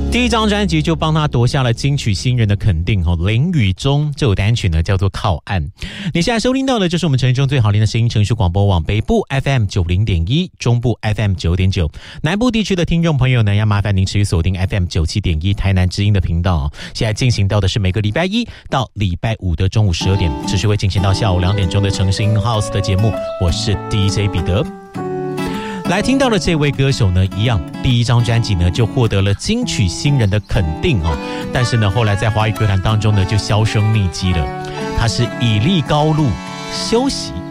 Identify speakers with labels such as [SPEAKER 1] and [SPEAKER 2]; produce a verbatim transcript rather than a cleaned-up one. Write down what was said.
[SPEAKER 1] 第一张专辑就帮他夺下了金曲新人的肯定哦。林宇中这首单曲呢叫做《靠岸》。你现在收听到的就是我们城中最好听的声音城市广播网，北部 F M 九零点一，中部 F M 九点九，南部地区的听众朋友呢，要麻烦您持续锁定 F M 九七点一台南之音的频道哦。现在进行到的是每个礼拜一到礼拜五的中午十二点，持续会进行到下午两点钟的城市 In House 的节目。我是 D J 彼得。来听到的这位歌手呢，一样第一张专辑呢就获得了金曲新人的肯定哦，但是呢后来在华语歌坛当中呢就销声匿迹了。他是以利高路休息。